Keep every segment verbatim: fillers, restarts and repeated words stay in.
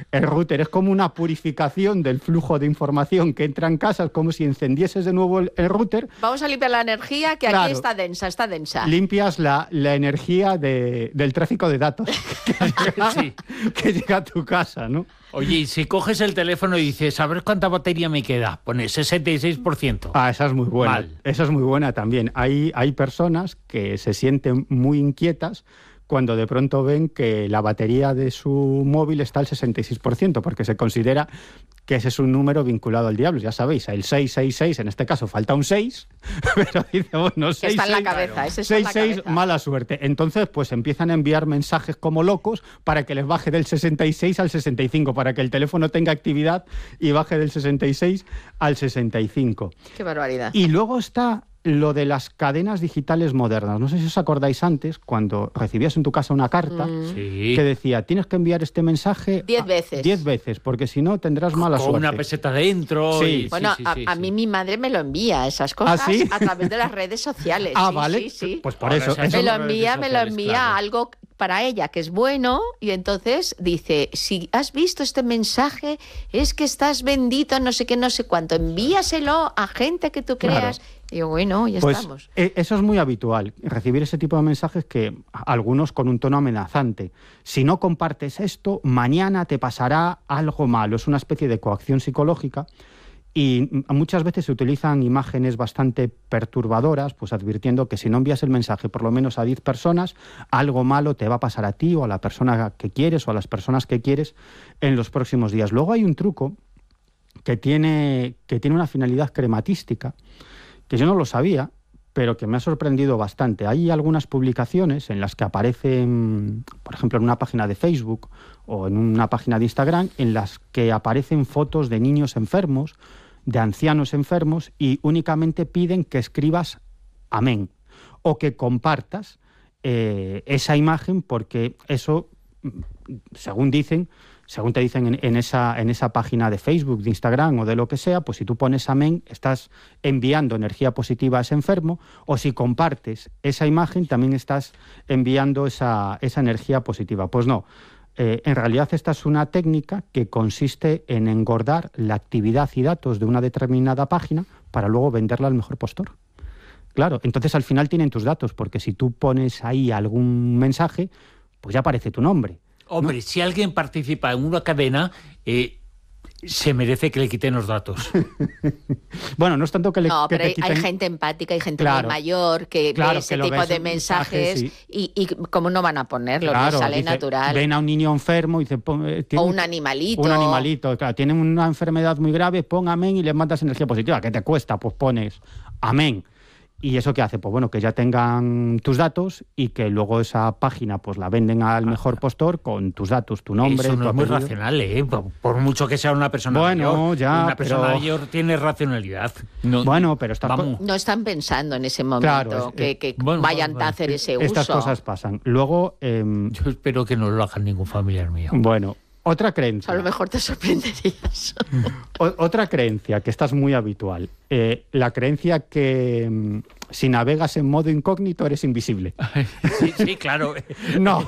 el router es como una purificación del flujo de información que entra en casa, es como si encendieses de nuevo el, el router. Vamos a limpiar la energía, que Claro. aquí está densa, está densa. Limpias la, la energía de, del tráfico de datos que llega, Sí. que llega a tu casa, ¿no? Oye, y si coges el teléfono y dices, a ver cuánta batería me queda, pones sesenta y seis por ciento. Ah, esa es muy buena. Mal. Esa es muy buena también. Hay, hay personas que se sienten muy inquietas cuando de pronto ven que la batería de su móvil está al sesenta y seis por ciento, porque se considera que ese es un número vinculado al diablo. Ya sabéis, el seis seis seis, en este caso falta un seis, pero dice, bueno, seis, Está en la seis, cabeza, ese está en seis, la seis, cabeza. mala suerte. Entonces, pues empiezan a enviar mensajes como locos para que les baje del sesenta y seis al sesenta y cinco, para que el teléfono tenga actividad y baje del sesenta y seis al sesenta y cinco. Qué barbaridad. Y luego está lo de las cadenas digitales modernas. No sé si os acordáis antes, cuando recibías en tu casa una carta Mm. Sí. que decía, tienes que enviar este mensaje Diez a- veces. diez veces, porque si no tendrás mala Con suerte. una peseta dentro. Sí. y- Bueno, sí, a, sí, a sí. mí mi madre me lo envía, esas cosas, ¿Ah, sí? a través de las redes sociales. Ah, sí, vale. sí, sí. Pues por Ahora eso. se eso- Me lo redes envía, me lo sociales, envía claro. algo para ella que es bueno, y entonces dice, si has visto este mensaje, es que estás bendito, no sé qué, no sé cuánto, envíaselo a gente que tú Claro. creas. Y yo, bueno, ya Pues estamos. eh, eso es muy habitual, recibir ese tipo de mensajes que algunos con un tono amenazante. Si no compartes esto, mañana te pasará algo malo. Es una especie de coacción psicológica y mm, muchas veces se utilizan imágenes bastante perturbadoras, pues advirtiendo que si no envías el mensaje por lo menos a diez personas, algo malo te va a pasar a ti o a la persona que quieres o a las personas que quieres en los próximos días. Luego hay un truco que tiene, que tiene una finalidad crematística, que yo no lo sabía, pero que me ha sorprendido bastante. Hay algunas publicaciones en las que aparecen, por ejemplo, en una página de Facebook o en una página de Instagram, en las que aparecen fotos de niños enfermos, de ancianos enfermos, y únicamente piden que escribas amén o que compartas eh, esa imagen, porque eso, según dicen, según te dicen en, en, esa, en esa página de Facebook, de Instagram o de lo que sea, pues si tú pones amén, estás enviando energía positiva a ese enfermo, o si compartes esa imagen, también estás enviando esa, esa energía positiva. Pues no, eh, en realidad esta es una técnica que consiste en engordar la actividad y datos de una determinada página para luego venderla al mejor postor. Claro, entonces al final tienen tus datos, porque si tú pones ahí algún mensaje, pues ya aparece tu nombre. Hombre, ¿no? si alguien participa en una cadena, eh, se merece que le quiten los datos. Bueno, no es tanto que le No, que pero te hay, quiten... hay gente empática, hay gente Claro. muy mayor que Claro, ve ese que lo tipo ves de en mensajes, mensajes, y, y cómo no van a ponerlo, Claro, les sale dice, natural. ven a un niño enfermo y dice... pon- eh, tiene O un animalito. Un animalito, claro, tienen una enfermedad muy grave, pon amén y le mandas energía positiva. ¿Qué te cuesta? Pues pones amén. ¿Y eso qué hace? Pues bueno, que ya tengan tus datos y que luego esa página pues la venden al mejor postor con tus datos, tu nombre, Eso tu no es muy apellido. racional, ¿eh? Por, por mucho que sea una persona Bueno, mayor. ya, una persona pero- mayor tiene racionalidad. No- Bueno, pero estas, Vamos. co- No están pensando en ese momento Claro, es- que, que bueno, vayan bueno, a hacer ese uso. estas cosas pasan. Luego, em, Yo espero que no lo haga ningún familiar mío. bueno, otra A creencia. lo mejor te sorprenderías. O- otra creencia que esta es muy habitual. Eh, la creencia que mm, si navegas en modo incógnito eres invisible. Sí, sí, claro. No,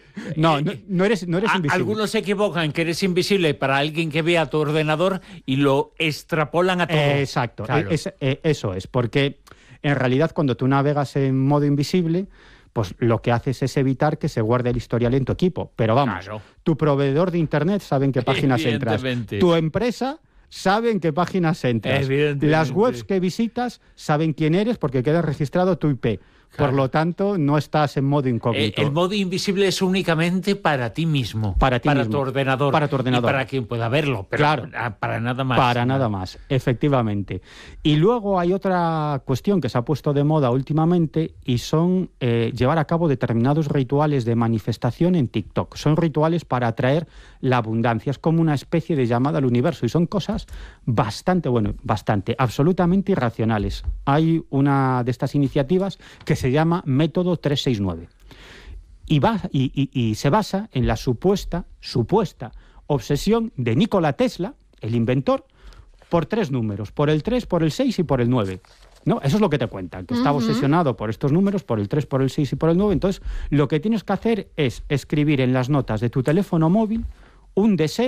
no, no, no eres, no eres A- invisible. Algunos se equivocan que eres invisible para alguien que vea tu ordenador y lo extrapolan a todo. Eh, exacto, Claro. es- eh, eso es, porque en realidad cuando tú navegas en modo invisible, pues lo que haces es evitar que se guarde el historial en tu equipo. Pero vamos, Claro. tu proveedor de internet sabe en qué páginas entras. Evidentemente. Tu empresa sabe en qué páginas entras. Evidentemente. Las webs que visitas saben quién eres porque queda registrado tu I P. Por Claro. lo tanto, no estás en modo Eh, incógnito. el modo invisible es únicamente para ti mismo. Para ti para mismo. tu ordenador. Para tu ordenador. Y para quien pueda verlo. Pero Claro. para, para nada más. Para nada más, efectivamente. Y luego hay otra cuestión que se ha puesto de moda últimamente y son eh, llevar a cabo determinados rituales de manifestación en TikTok. Son rituales para atraer la abundancia. Es como una especie de llamada al universo y son cosas bastante, bueno, bastante, absolutamente irracionales. Hay una de estas iniciativas que se llama Método trescientos sesenta y nueve. Y, va, y, y, y se basa en la supuesta, supuesta obsesión de Nikola Tesla, el inventor, por tres números, por el tres, por el seis y por el nueve. ¿No? Eso es lo que te cuentan, que estaba Ujú. obsesionado por estos números, por el tres, por el seis y por el nueve. Entonces, lo que tienes que hacer es escribir en las notas de tu teléfono móvil un deseo